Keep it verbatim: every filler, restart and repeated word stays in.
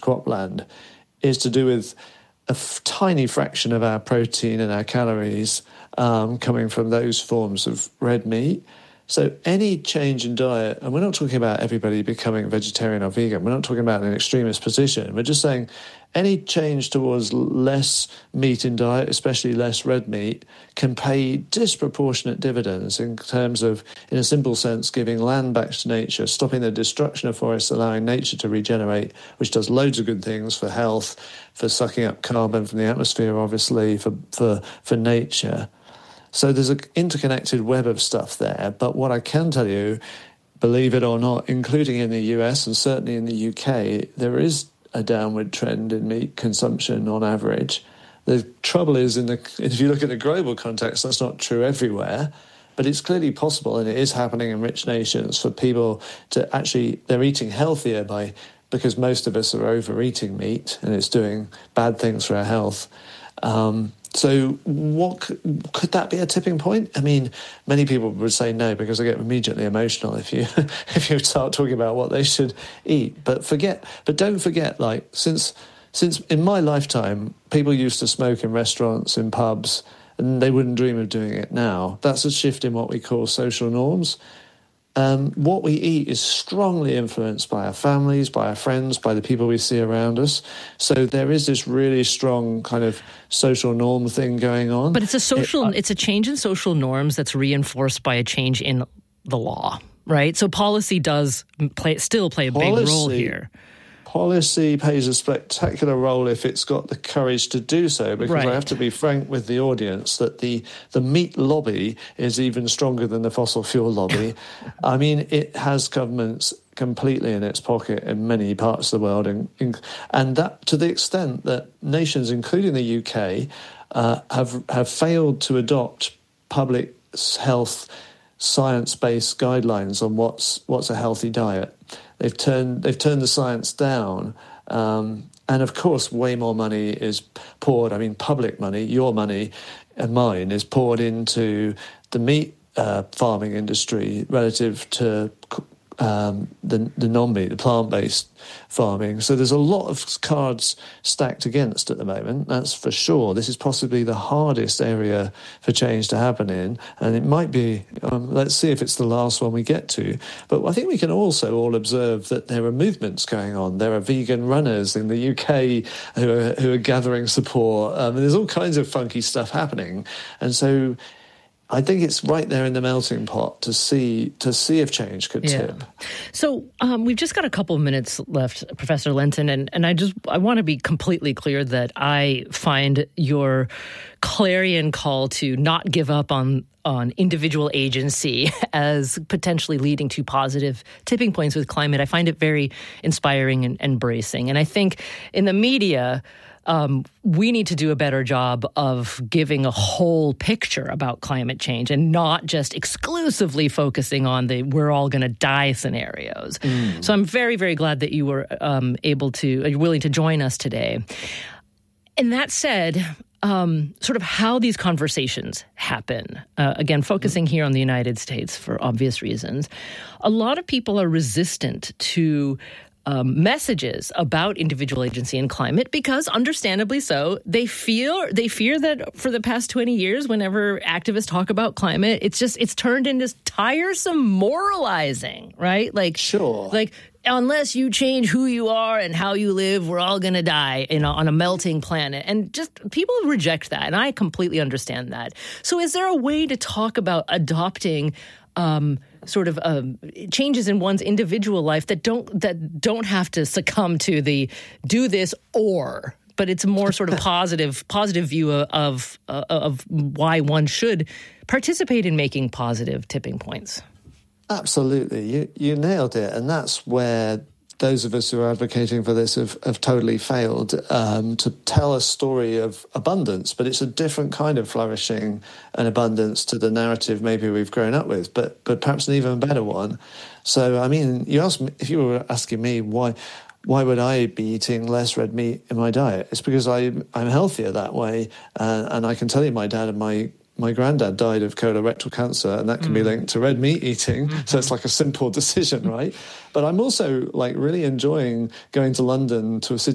cropland is to do with a f- tiny fraction of our protein and our calories um, coming from those forms of red meat. So any change in diet, and we're not talking about everybody becoming vegetarian or vegan, we're not talking about an extremist position, we're just saying any change towards less meat in diet, especially less red meat, can pay disproportionate dividends in terms of, in a simple sense, giving land back to nature, stopping the destruction of forests, allowing nature to regenerate, which does loads of good things for health, for sucking up carbon from the atmosphere, obviously, for for, for nature. So there's an interconnected web of stuff there. But what I can tell you, believe it or not, including in the U S and certainly in the U K, there is a downward trend in meat consumption on average. The trouble is, in the if you look at the global context, that's not true everywhere. But it's clearly possible, and it is happening in rich nations, for people to actually, they're eating healthier by because most of us are overeating meat, and it's doing bad things for our health. Um, So what could that be a tipping point? I mean, many people would say no because they get immediately emotional if you if you start talking about what they should eat. But forget, but don't forget, like since since in my lifetime, people used to smoke in restaurants, in pubs, and they wouldn't dream of doing it now. That's a shift in what we call social norms. Um, what we eat is strongly influenced by our families, by our friends, by the people we see around us. So there is this really strong kind of social norm thing going on. But it's a social, it, it's a change in social norms that's reinforced by a change in the law, right? So policy does play, still play a policy, big role here. Policy plays a spectacular role if it's got the courage to do so, because right. I have to be frank with the audience that the, the meat lobby is even stronger than the fossil fuel lobby. I mean, it has governments completely in its pocket in many parts of the world, and, and that to the extent that nations, including the U K, uh, have have failed to adopt public health science-based guidelines on what's what's a healthy diet. They've turned they've turned the science down, um, and of course, way more money is poured. I mean, public money, your money, and mine is poured into the meat uh, farming industry relative to um, the the non-meat, the plant-based farming. So there's a lot of cards stacked against at the moment. That's for sure. This is possibly the hardest area for change to happen in, and it might be. Um, let's see if it's the last one we get to. But I think we can also all observe that there are movements going on. There are vegan runners in the U K who are, who are gathering support. Um, there's all kinds of funky stuff happening, and so I think it's right there in the melting pot to see to see if change could yeah. tip. So um, we've just got a couple of minutes left, Professor Lenton, and, and I just I want to be completely clear that I find your clarion call to not give up on on individual agency as potentially leading to positive tipping points with climate. I find it very inspiring and, and bracing. And I think in the media, Um, we need to do a better job of giving a whole picture about climate change and not just exclusively focusing on the we're all going to die scenarios. Mm. So I'm very, very glad that you were um, able to, you're willing to join us today. And that said, um, sort of how these conversations happen, uh, again, focusing here on the United States for obvious reasons, a lot of people are resistant to Um, messages about individual agency and climate because, understandably so, they feel they fear that for the past twenty years, whenever activists talk about climate, it's just it's turned into tiresome moralizing, right? Like, sure, like unless you change who you are and how you live, we're all going to die in a, on a melting planet, and just people reject that, and I completely understand that. So, is there a way to talk about adopting Um, sort of um, changes in one's individual life that don't that don't have to succumb to the do this or, but it's a more sort of positive positive view of of, uh, of why one should participate in making positive tipping points? Absolutely, you you nailed it, and that's where those of us who are advocating for this have, have totally failed um, to tell a story of abundance, but it's a different kind of flourishing and abundance to the narrative maybe we've grown up with, but but perhaps an even better one. So, I mean, you asked me, if you were asking me why why would I be eating less red meat in my diet, it's because I, I'm healthier that way, uh, and I can tell you my dad and my My granddad died of colorectal cancer, and that can mm. be linked to red meat eating. Mm-hmm. So it's like a simple decision, right? But I'm also like really enjoying going to London to a city